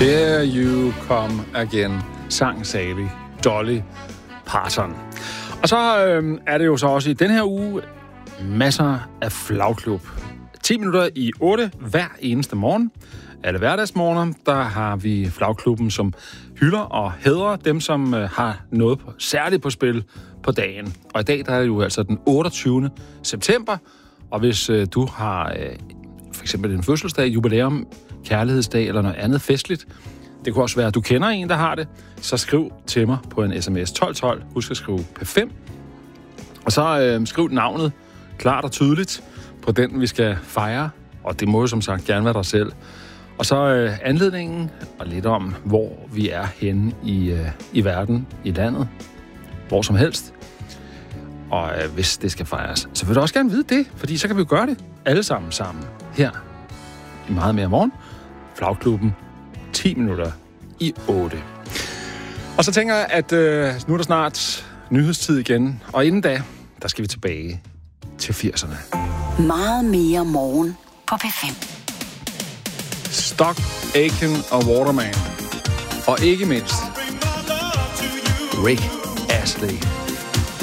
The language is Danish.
There You Come Again, sang Sally Dolly Parton. Og så er det jo så også i den her uge masser af flagklub. 10 minutter i 8 hver eneste morgen. Alle hverdagsmorgener, der har vi flagklubben, som hylder og hædrer dem, som har noget særligt på spil på dagen. Og i dag der er det jo altså den 28. september, og hvis du har for eksempel en fødselsdag, jubilæum, kærlighedsdag eller noget andet festligt, det kunne også være, at du kender en, der har det, så skriv til mig på en sms 1212. Husk at skrive P5. Og så skriv navnet klart og tydeligt på den, vi skal fejre. Og det må jo som sagt gerne være dig selv. Og så anledningen og lidt om, hvor vi er henne i verden, i landet, hvor som helst. Og hvis det skal fejres, så vil du også gerne vide det, fordi så kan vi jo gøre det alle sammen her i Meget Mere Morgen. Flagklubben 10 minutter i 8. Og så tænker jeg, at nu er der snart nyhedstid igen, og inden da, der skal vi tilbage til 80'erne. Meget Mere Morgen på P5. Stock, Aitken og Waterman. Og ikke mindst Rick Astley.